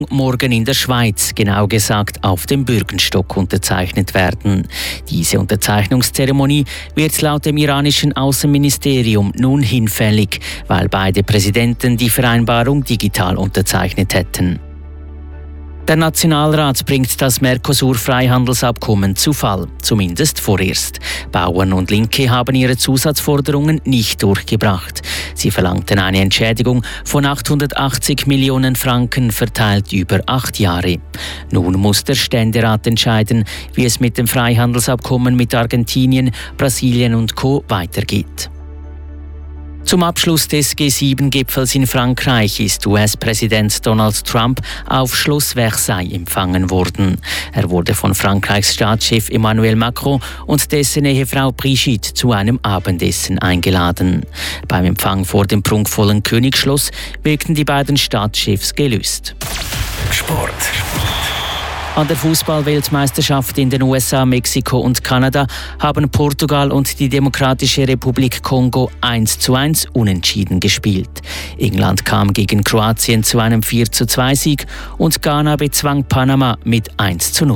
morgen in der Schweiz, genau gesagt auf dem Bürgenstock, unterzeichnet werden. Diese Unterzeichnungszeremonie wird laut dem iranischen Außenministerium nun hinfällig, weil beide Präsidenten die Vereinbarung digital unterzeichnet hätten. Der Nationalrat bringt das Mercosur-Freihandelsabkommen zu Fall, zumindest vorerst. Bauern und Linke haben ihre Zusatzforderungen nicht durchgebracht. Sie verlangten eine Entschädigung von 880 Millionen Franken verteilt über 8 Jahre. Nun muss der Ständerat entscheiden, wie es mit dem Freihandelsabkommen mit Argentinien, Brasilien und Co. weitergeht. Zum Abschluss des G7-Gipfels in Frankreich ist US-Präsident Donald Trump auf Schloss Versailles empfangen worden. Er wurde von Frankreichs Staatschef Emmanuel Macron und dessen Ehefrau Brigitte zu einem Abendessen eingeladen. Beim Empfang vor dem prunkvollen Königsschloss wirkten die beiden Staatschefs gelöst. Sport. An der Fußball-Weltmeisterschaft in den USA, Mexiko und Kanada haben Portugal und die Demokratische Republik Kongo 1:1 unentschieden gespielt. England kam gegen Kroatien zu einem 4:2 und Ghana bezwang Panama mit 1:0.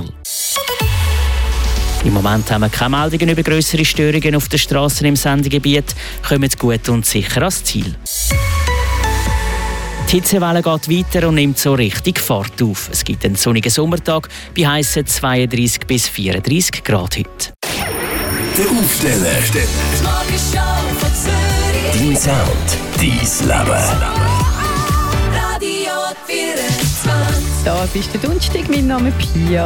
Im Moment haben wir keine Meldungen über grössere Störungen auf den Strassen im Sendegebiet. Kommen gut und sicher ans Ziel. Die Hitzewelle geht weiter und nimmt so richtig Fahrt auf. Es gibt einen sonnigen Sommertag bei heissen 32 bis 34 Grad heute. Der Aufsteller. Dein Sound, dein Leben. Da bist du Donnerstag, mein Name ist Pia.